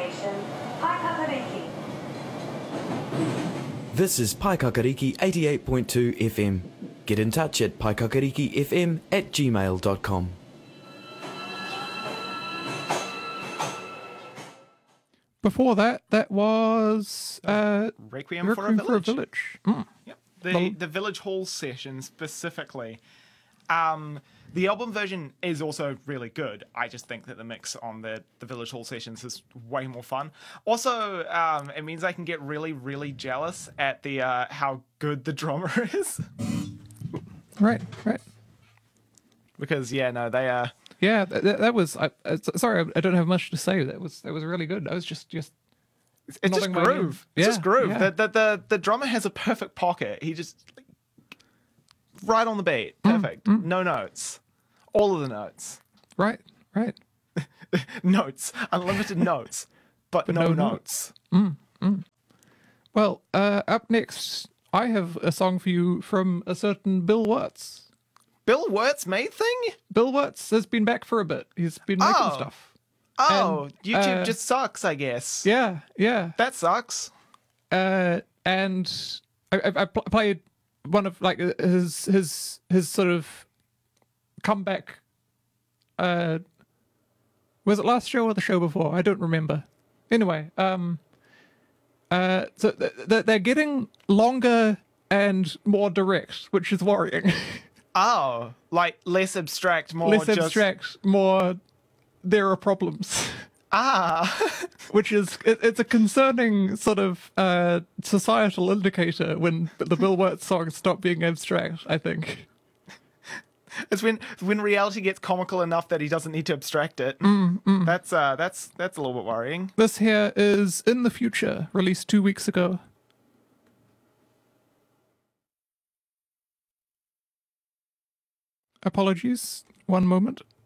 station, Paikakariki. This is Paikakariki 88.2 FM. Get in touch at paikakarikifm@gmail.com. Before that was Requiem for a Village. Mm. Yep. The Village Hall session specifically. The album version is also really good. I just think that the mix on the Village Hall sessions is way more fun. Also, it means I can get really, really jealous at the how good the drummer is. Right. Because, yeah, no, they are... Yeah, that was. Sorry, I don't have much to say. That was really good. I was just. It's just nodding my head. groove. It's just groove. Yeah. The drummer has a perfect pocket. He just right on the beat. Perfect. No notes. All of the notes. Right. Notes. Unlimited notes. But no notes. Well, up next, I have a song for you from a certain Bill Wirtz. Bill Wirtz made thing? Bill Wirtz has been back for a bit. He's been making stuff. Oh, And, YouTube just sucks, I guess. Yeah. That sucks. And I played one of like his sort of comeback. Was it last show or the show before? I don't remember. Anyway, so they're getting longer and more direct, which is worrying. Oh, like less abstract, more Less just... abstract, more there are problems. Which is it's a concerning sort of societal indicator when the Bill Wirtz songs stop being abstract, I think. It's when reality gets comical enough that he doesn't need to abstract it. That's a little bit worrying. This here is In the Future, released 2 weeks ago. Apologies. One moment.